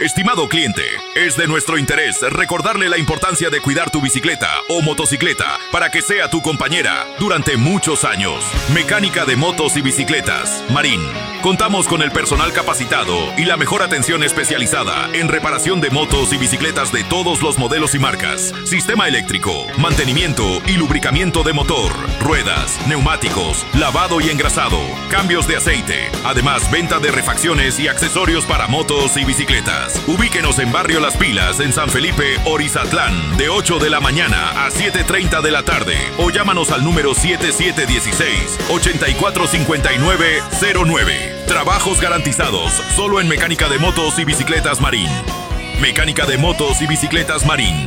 Estimado cliente, es de nuestro interés recordarle la importancia de cuidar tu bicicleta o motocicleta para que sea tu compañera durante muchos años. Mecánica de motos y bicicletas, Marín. Contamos con el personal capacitado y la mejor atención especializada en reparación de motos y bicicletas de todos los modelos y marcas. Sistema eléctrico, mantenimiento y lubricamiento de motor, ruedas, neumáticos, lavado y engrasado, cambios de aceite. Además, venta de refacciones y accesorios para motos y bicicletas. Ubíquenos en Barrio Las Pilas, en San Felipe, Orizatlán, de 8 de la mañana a 7:30 de la tarde. O llámanos al número 7716-845909. Trabajos garantizados solo en Mecánica de Motos y Bicicletas Marín. Mecánica de Motos y Bicicletas Marín.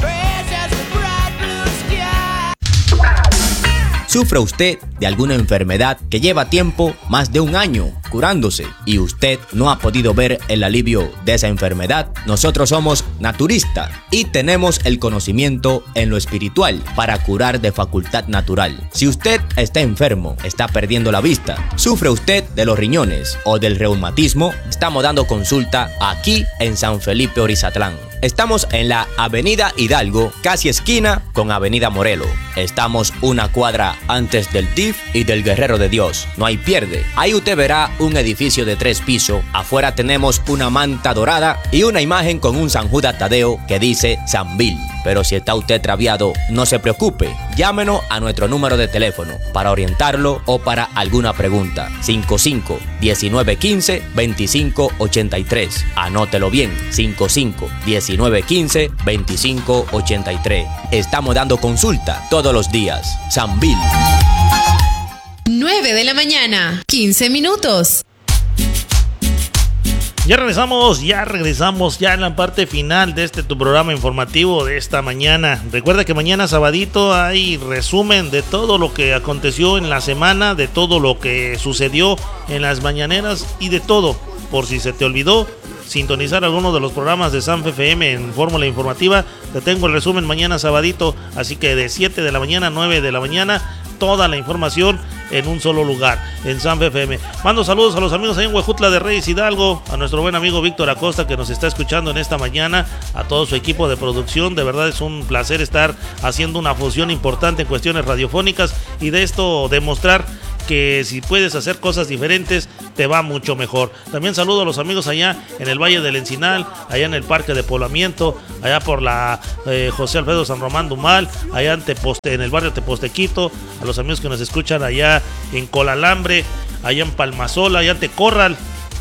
¿Sufre usted de alguna enfermedad que lleva tiempo, más de un año, curándose, y usted no ha podido ver el alivio de esa enfermedad? Nosotros somos naturistas y tenemos el conocimiento en lo espiritual para curar de facultad natural. Si usted está enfermo, está perdiendo la vista, sufre usted de los riñones o del reumatismo, estamos dando consulta aquí en San Felipe Orizatlán. Estamos en la Avenida Hidalgo, casi esquina con Avenida Morelos. Estamos una cuadra antes del DIF y del Guerrero de Dios. No hay pierde. Ahí usted verá un edificio de 3 pisos. Afuera tenemos una manta dorada y una imagen con un San Judas Tadeo que dice San Bill. Pero si está usted traviado, no se preocupe. Llámenos a nuestro número de teléfono para orientarlo o para alguna pregunta. 55-1915-2583. Anótelo bien. 55-1915-2583. Estamos dando consulta todos los días. San Bill. 9 de la mañana, 15 minutos. Ya regresamos ya en la parte final de tu programa informativo de esta mañana. Recuerda que mañana sabadito hay resumen de todo lo que aconteció en la semana, de todo lo que sucedió en las mañaneras y de todo. Por si se te olvidó sintonizar alguno de los programas de Sanfe FM en fórmula informativa, te tengo el resumen mañana sabadito, así que de 7 de la mañana a 9 de la mañana, toda la información en un solo lugar, en Sanfe FM. Mando saludos a los amigos ahí en Huejutla de Reyes Hidalgo, a nuestro buen amigo Víctor Acosta que nos está escuchando en esta mañana, a todo su equipo de producción. De verdad es un placer estar haciendo una fusión importante en cuestiones radiofónicas y de esto demostrar que si puedes hacer cosas diferentes te va mucho mejor. También saludo a los amigos allá en el Valle del Encinal, allá en el Parque de Poblamiento, allá por la José Alfredo San Román Dumal, allá en el barrio Tepostequito, a los amigos que nos escuchan allá en Colalambre, allá en Palmasola, allá en Tecorral,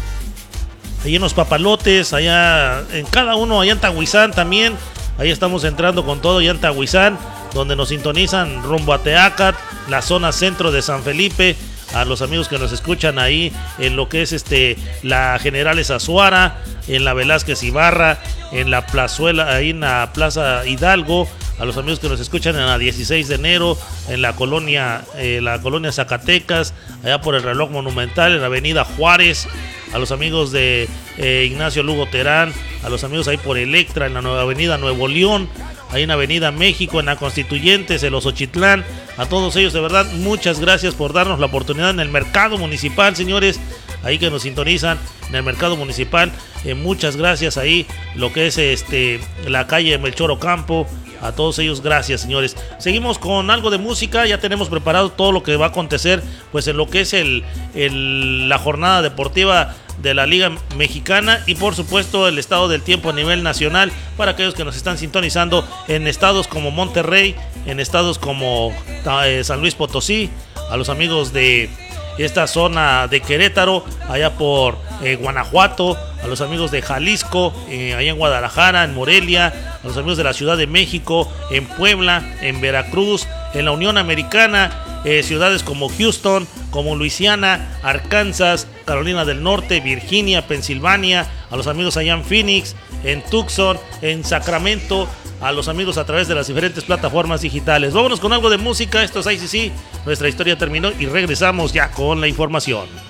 allá en los Papalotes, allá en cada uno, allá en Tahuizán también. Ahí estamos entrando con todo ya en Tahuizán, donde nos sintonizan rumbo a Teacat, la zona centro de San Felipe, a los amigos que nos escuchan ahí en lo que es la Generales Azuara, en la Velázquez Ibarra, en la plazuela, ahí en la Plaza Hidalgo, a los amigos que nos escuchan en la 16 de enero, en la colonia Zacatecas, allá por el Reloj Monumental, en la Avenida Juárez, a los amigos de Ignacio Lugo Terán, a los amigos ahí por Electra, en la nueva Avenida Nuevo León, ahí en Avenida México, en la Constituyentes, en los Ochitlán, a todos ellos de verdad muchas gracias por darnos la oportunidad en el mercado municipal, señores, ahí que nos sintonizan en el mercado municipal, muchas gracias ahí, lo que es la calle Melchor Ocampo. A todos ellos, gracias, señores. Seguimos con algo de música. Ya tenemos preparado todo lo que va a acontecer, pues en lo que es la jornada deportiva de la Liga Mexicana y por supuesto el estado del tiempo a nivel nacional para aquellos que nos están sintonizando en estados como Monterrey, en estados como San Luis Potosí, a los amigos de esta zona de Querétaro, allá por Guanajuato, a los amigos de Jalisco, allá en Guadalajara, en Morelia, a los amigos de la Ciudad de México, en Puebla, en Veracruz, en la Unión Americana, ciudades como Houston, como Luisiana, Arkansas, Carolina del Norte, Virginia, Pensilvania, a los amigos allá en Phoenix, en Tucson, en Sacramento, a los amigos a través de las diferentes plataformas digitales. Vámonos con algo de música, esto es ICC, nuestra historia terminó y regresamos ya con la información.